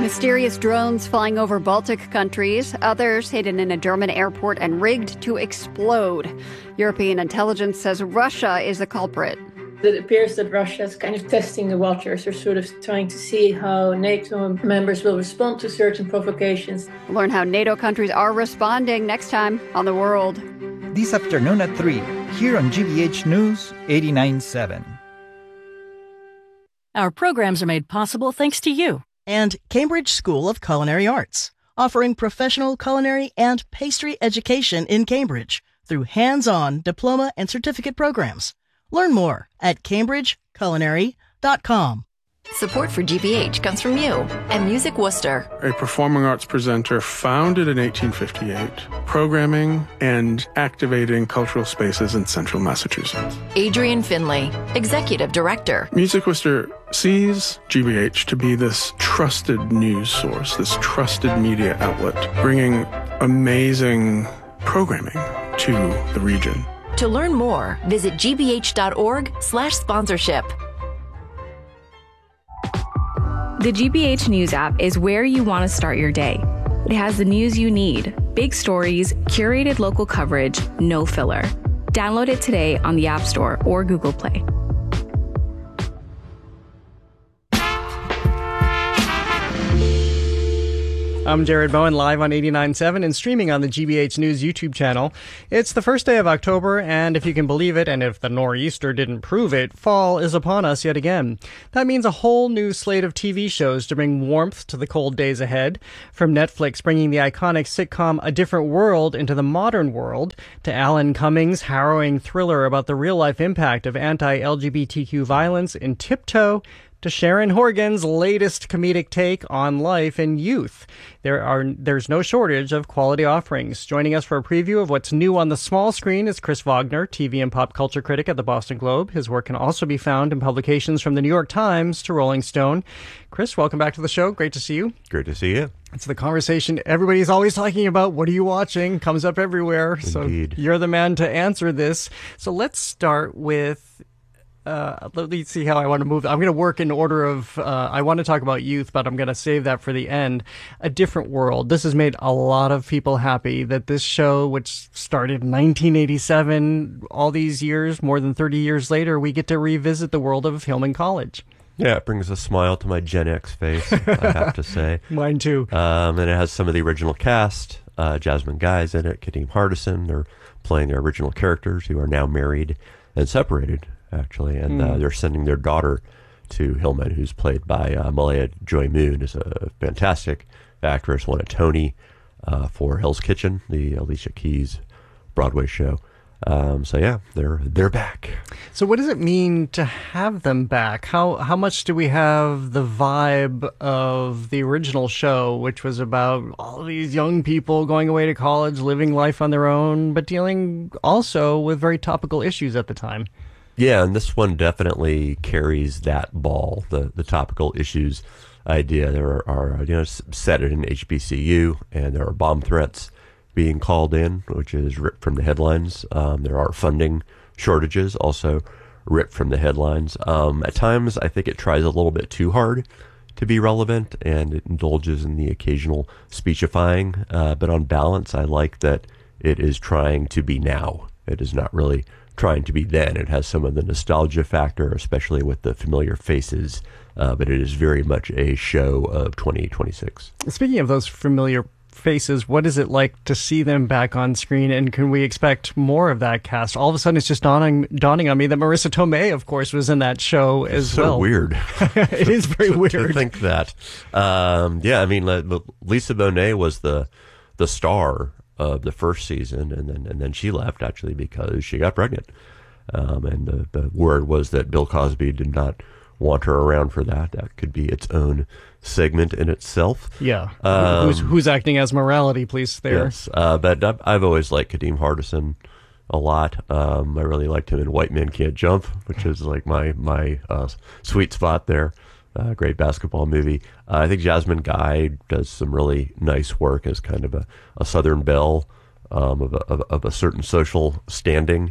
Mysterious drones flying over Baltic countries, others hidden in a German airport and rigged to explode. European intelligence says Russia is the culprit. It appears that Russia is kind of testing the waters. They're sort of trying to see how NATO members will respond to certain provocations. Learn how NATO countries are responding next time on The World. This afternoon at 3, here on GBH News 89.7. Our programs are made possible thanks to you. And Cambridge School of Culinary Arts, offering professional culinary and pastry education in Cambridge through hands-on diploma and certificate programs. Learn more at cambridgeculinary.com. Support for GBH comes from you and Music Worcester, a performing arts presenter founded in 1858, programming and activating cultural spaces in central Massachusetts. Adrian Finley, Executive Director. Music Worcester sees GBH to be this trusted news source, this trusted media outlet, bringing amazing programming to the region. To learn more, visit gbh.org/sponsorship. The GBH News app is where you want to start your day. It has the news you need, big stories, curated local coverage, no filler. Download it today on the App Store or Google Play. I'm Jared Bowen, live on 89.7 and streaming on the GBH News YouTube channel. It's the first day of October, and if you can believe it, and if the nor'easter didn't prove it, fall is upon us yet again. That means a whole new slate of TV shows to bring warmth to the cold days ahead. From Netflix bringing the iconic sitcom A Different World into the modern world, to Alan Cummings' harrowing thriller about the real-life impact of anti-LGBTQ violence in Tiptoe, to Sharon Horgan's latest comedic take on life and youth. There's no shortage of quality offerings. Joining us for a preview of what's new on the small screen is Chris Wagner, TV and pop culture critic at the Boston Globe. His work can also be found in publications from the New York Times to Rolling Stone. Chris, welcome back to the show. Great to see you. Great to see you. It's the conversation everybody's always talking about. What are you watching? Comes up everywhere. Indeed. So you're the man to answer this. So let's start with let's see how I want to move. I'm going to work in order of, I want to talk about youth, but I'm going to save that for the end. A Different World. This has made a lot of people happy that this show, which started in 1987, all these years, more than 30 years later, we get to revisit the world of Hillman College. Yeah, it brings a smile to my Gen X face, I have to say. Mine too. And it has some of the original cast. Jasmine Guy's in it, Kadeem Hardison. They're playing their original characters who are now married and separated, actually, and they're sending their daughter to Hillman, who's played by Malaya Joy Moon, is a fantastic actress, won a Tony for Hell's Kitchen, the Alicia Keys Broadway show. So yeah, they're back. So what does it mean to have them back? How much do we have the vibe of the original show, which was about all these young people going away to college, living life on their own, but dealing also with very topical issues at the time? Yeah, and this one definitely carries that ball, the topical issues idea. There are set in HBCU, and there are bomb threats being called in, which is ripped from the headlines. There are funding shortages, also ripped from the headlines. At times, I think it tries a little bit too hard to be relevant, and it indulges in the occasional speechifying. But on balance, I like that it is trying to be now. It is not really trying to be then. It has some of the nostalgia factor, especially with the familiar faces, but it is very much a show of 2026. Speaking of those familiar faces, what is it like to see them back on screen, and can we expect more of that cast? All of a sudden, it's just dawning on me that Marissa Tomei, of course, was in that show as well. So weird. It is very weird to think that. Yeah, I mean, Lisa Bonet was the star of the first season, and then she left, actually, because she got pregnant. And the word was that Bill Cosby did not want her around for that. That could be its own segment in itself. Yeah. Who's acting as morality police there? Yes. But I've always liked Kadeem Hardison a lot. I really liked him in White Men Can't Jump, which is like my sweet spot there. Great basketball movie. I think Jasmine Guy does some really nice work as kind of a Southern belle of a certain social standing.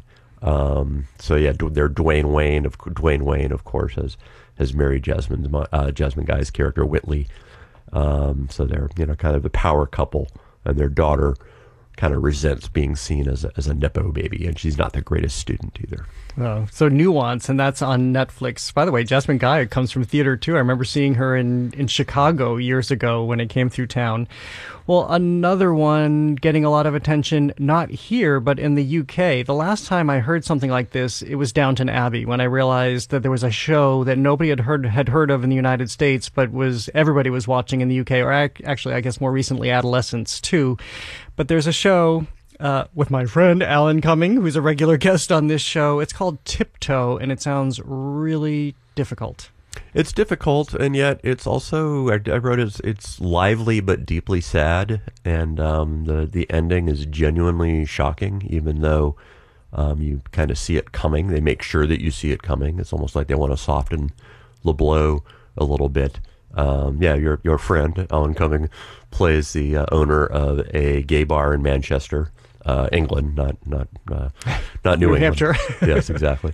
So yeah, Dwayne Wayne, of course, has married Jasmine Guy's character Whitley, So they're, kind of the power couple, and their daughter kind of resents being seen as a Nepo baby, and she's not the greatest student either. Oh, so Nuance, and that's on Netflix. By the way, Jasmine Guy comes from theater too. I remember seeing her in Chicago years ago when it came through town. Well, another one getting a lot of attention, not here, but in the UK. The last time I heard something like this, it was Downton Abbey, when I realized that there was a show that nobody had heard of in the United States, but everybody was watching in the UK, or actually, I guess more recently, adolescents too. But there's a show with my friend Alan Cumming, who's a regular guest on this show. It's called Tiptoe, and it sounds really difficult. It's difficult, and yet it's also, I wrote it's lively but deeply sad, and the ending is genuinely shocking, even though you kind of see it coming. They make sure that you see it coming. It's almost like they want to soften the blow a little bit. Your friend Alan Cumming plays the owner of a gay bar in Manchester, England, not New England. Hampshire. Yes, exactly.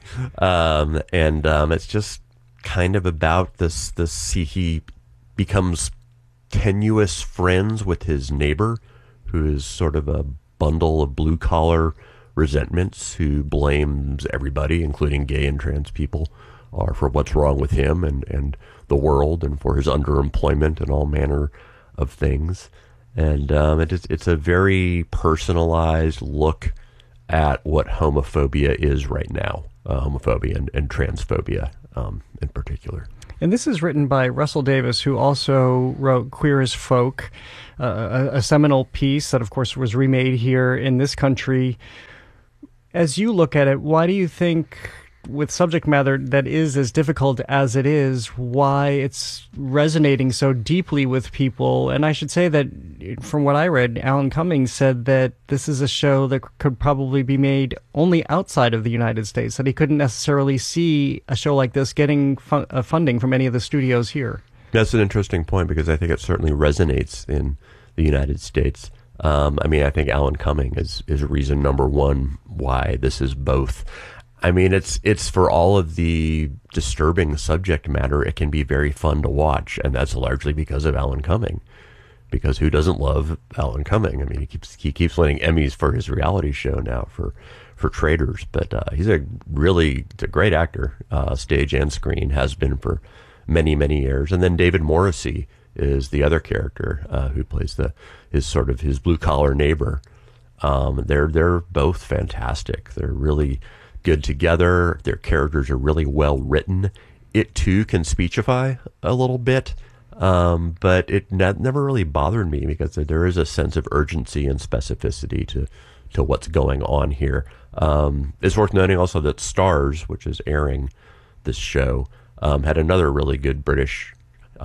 It's just kind of about this. He becomes tenuous friends with his neighbor, who is sort of a bundle of blue collar resentments, who blames everybody, including gay and trans people, for what's wrong with him and the world, and for his underemployment and all manner of things. And it's a very personalized look at what homophobia is right now, homophobia and transphobia in particular. And this is written by Russell Davis, who also wrote Queer as Folk, a seminal piece that, of course, was remade here in this country. As you look at it, why do you think, with subject matter that is as difficult as it is, why it's resonating so deeply with people? And I should say that, from what I read, Alan Cumming said that this is a show that could probably be made only outside of the United States, that he couldn't necessarily see a show like this getting funding from any of the studios here. That's an interesting point, because I think it certainly resonates in the United States. I think Alan Cumming is reason number one why this is both. It's for all of the disturbing subject matter, it can be very fun to watch, and that's largely because of Alan Cumming. Because who doesn't love Alan Cumming? He keeps winning Emmys for his reality show now for Traitors, but he's a great actor, stage and screen, has been for many, many years. And then David Morrissey is the other character who plays his blue collar neighbor. They're both fantastic. They're really good together. Their characters are really well written. It too can speechify a little bit, but it never really bothered me, because there is a sense of urgency and specificity to what's going on here. It's worth noting also that Starz, which is airing this show, had another really good British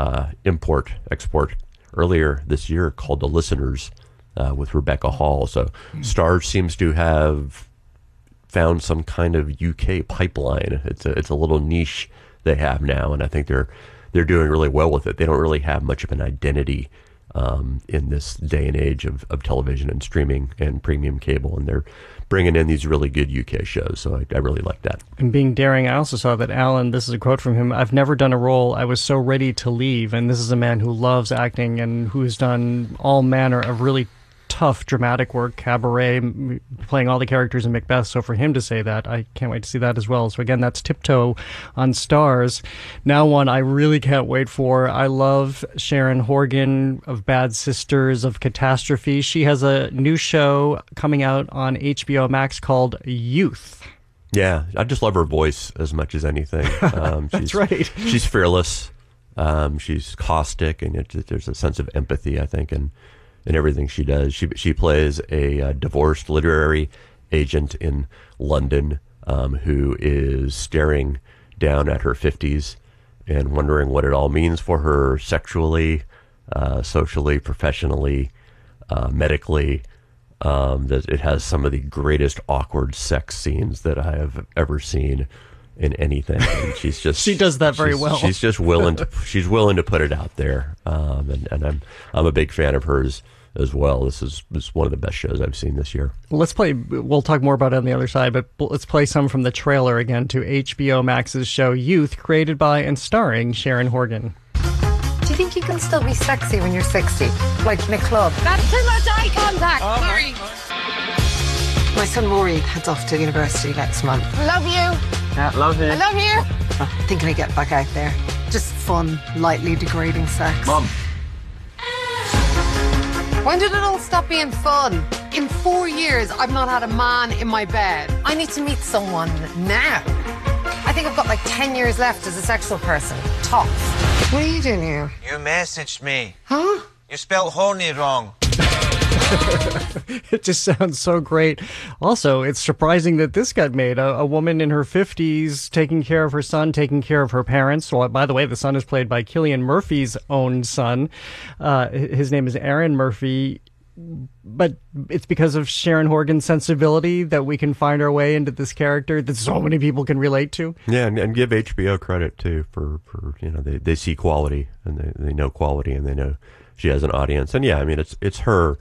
export earlier this year called The Listeners, with Rebecca Hall. So Starz seems to have found some kind of UK pipeline. It's a little niche they have now, and I think they're doing really well with it. They don't really have much of an identity in this day and age of television and streaming and premium cable, and they're bringing in these really good UK shows, so I really like that. And being daring, I also saw that Alan, this is a quote from him, "I've never done a role I was so ready to leave," and this is a man who loves acting and who's done all manner of really tough dramatic work, Cabaret, playing all the characters in Macbeth. So for him to say that, I can't wait to see that as well. So again, that's Tiptoe on Starz. Now one I really can't wait for. I love Sharon Horgan of Bad Sisters, of Catastrophe. She has a new show coming out on HBO Max called Youth. Yeah, I just love her voice as much as anything. That's right. She's fearless. She's caustic, and there's a sense of empathy, I think, in everything she does. She plays a divorced literary agent in London who is staring down at her 50s and wondering what it all means for her sexually, socially, professionally, medically. That it has some of the greatest awkward sex scenes that I have ever seen in anything. And she's just she does that very well. She's just willing to put it out there. And I'm a big fan of hers as well. This is one of the best shows I've seen this year. We'll talk more about it on the other side, but let's play some from the trailer again to HBO Max's show Youth, created by and starring Sharon Horgan. To think you can still be sexy when you're 60? Like in a club? That's too much eye contact. Sorry. My son Rory heads off to university next month. Love you. Yeah, love you. I love you. Thinking of get back out there. Just fun, lightly degrading sex. Mum. When did it all stop being fun? In 4 years, I've not had a man in my bed. I need to meet someone now. I think I've got like 10 years left as a sexual person. Tops. What are you doing here? You messaged me. Huh? You spelled horny wrong. It just sounds so great. Also, it's surprising that this got made. A woman in her 50s taking care of her son, taking care of her parents. Well, by the way, the son is played by Cillian Murphy's own son. His name is Aaron Murphy. But it's because of Sharon Horgan's sensibility that we can find our way into this character that so many people can relate to. Yeah, and give HBO credit, too, for they see quality, and they know quality, and they know she has an audience. And yeah, I mean, it's her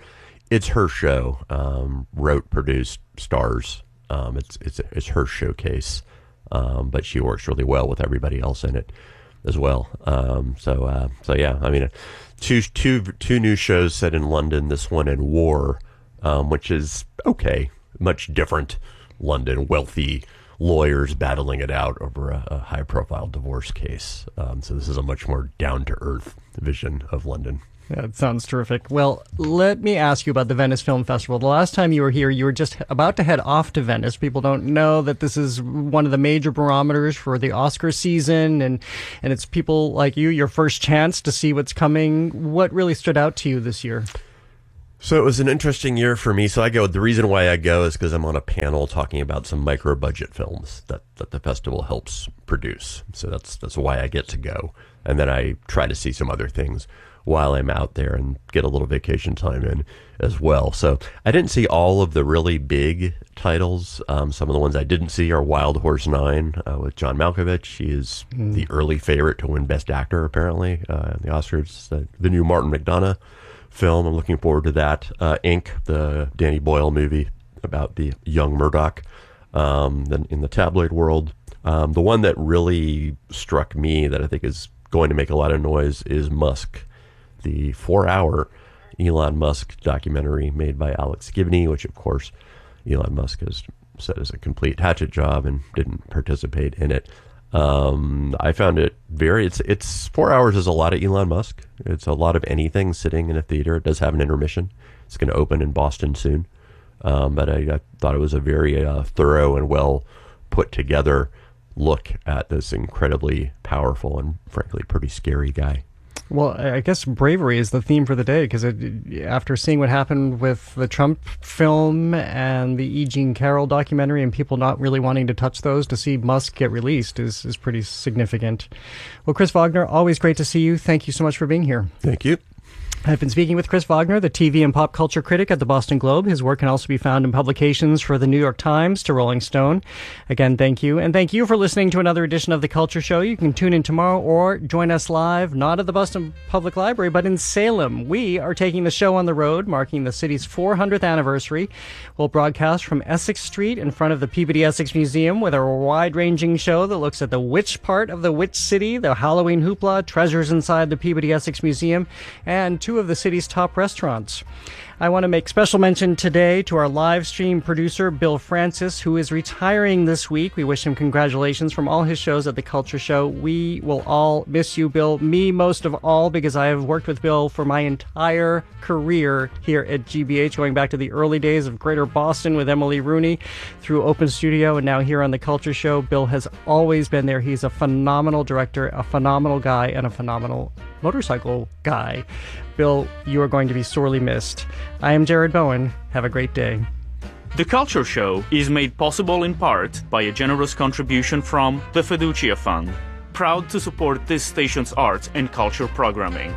show, wrote, produced, stars. It's her showcase, but she works really well with everybody else in it as well. So yeah, I mean, two new shows set in London. This one in War, which is okay, much different. London, wealthy lawyers battling it out over a high-profile divorce case. So this is a much more down-to-earth vision of London. Yeah, it sounds terrific. Well, let me ask you about the Venice Film Festival. The last time you were here, you were just about to head off to Venice. People don't know that this is one of the major barometers for the Oscar season, and it's people like you, your first chance to see what's coming. What really stood out to you this year? So it was an interesting year for me. So the reason why I go is because I'm on a panel talking about some micro-budget films that the festival helps produce. So that's why I get to go. And then I try to see some other things while I'm out there and get a little vacation time in as well. So I didn't see all of the really big titles. Some of the ones I didn't see are Wild Horse 9 with John Malkovich. He is the early favorite to win Best Actor, apparently, in the Oscars. The new Martin McDonagh film. I'm looking forward to that. Ink, the Danny Boyle movie about the young Murdoch then in the tabloid world. The one that really struck me that I think is going to make a lot of noise is Musk, the 4-hour Elon Musk documentary made by Alex Gibney, which, of course, Elon Musk has said is a complete hatchet job and didn't participate in it. I found it it's 4 hours is a lot of Elon Musk. It's a lot of anything sitting in a theater. It does have an intermission. It's going to open in Boston soon. But I thought it was a very thorough and well put together look at this incredibly powerful and frankly pretty scary guy. Well, I guess bravery is the theme for the day, because after seeing what happened with the Trump film and the E. Jean Carroll documentary and people not really wanting to touch those, to see Musk get released is pretty significant. Well, Chris Wagner, always great to see you. Thank you so much for being here. Thank you. I've been speaking with Chris Wagner, the TV and pop culture critic at the Boston Globe. His work can also be found in publications for the New York Times to Rolling Stone. Again, thank you. And thank you for listening to another edition of The Culture Show. You can tune in tomorrow or join us live, not at the Boston Public Library, but in Salem. We are taking the show on the road, marking the city's 400th anniversary. We'll broadcast from Essex Street in front of the Peabody Essex Museum with a wide-ranging show that looks at the witch part of the witch city, the Halloween hoopla, treasures inside the Peabody Essex Museum, and two of the city's top restaurants. I want to make special mention today to our live stream producer, Bill Francis, who is retiring this week. We wish him congratulations from all his shows at The Culture Show. We will all miss you, Bill. Me most of all, because I have worked with Bill for my entire career here at GBH, going back to the early days of Greater Boston with Emily Rooney through Open Studio and now here on The Culture Show. Bill has always been there. He's a phenomenal director, a phenomenal guy, and a phenomenal motorcycle guy. Bill, you are going to be sorely missed. I am Jared Bowen. Have a great day. The Culture Show is made possible in part by a generous contribution from the Fiducia Fund, proud to support this station's arts and culture programming.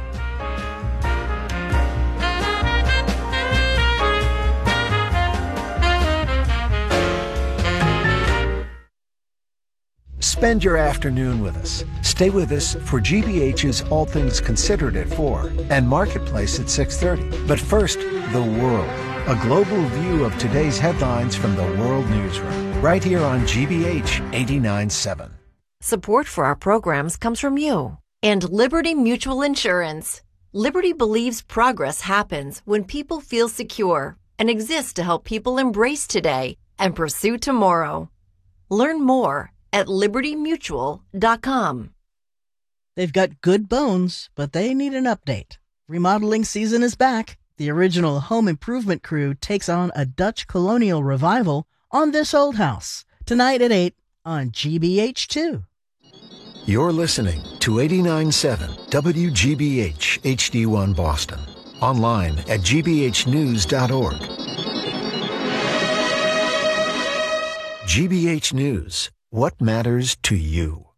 Spend your afternoon with us. Stay with us for GBH's All Things Considered at 4 and Marketplace at 6:30. But first, The World, a global view of today's headlines from the World Newsroom, right here on GBH 89.7. Support for our programs comes from you. And Liberty Mutual Insurance. Liberty believes progress happens when people feel secure and exists to help people embrace today and pursue tomorrow. Learn more at libertymutual.com. They've got good bones, but they need an update. Remodeling season is back. The original home improvement crew takes on a Dutch colonial revival on This Old House, tonight at 8 on GBH2. You're listening to 89.7 WGBH HD1 Boston. Online at gbhnews.org. GBH News. What matters to you?